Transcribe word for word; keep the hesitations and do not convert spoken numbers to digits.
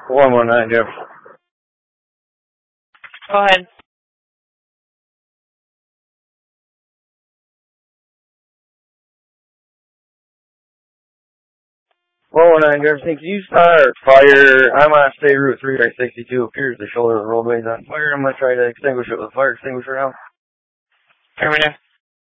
one one nine, Jeff. Go ahead. one one nine, Jeff. Can you start fire? I'm on State Route three, right sixty-two. Appears the shoulder of the roadway is on fire. I'm going to try to extinguish it with a fire extinguisher now. Affirmative.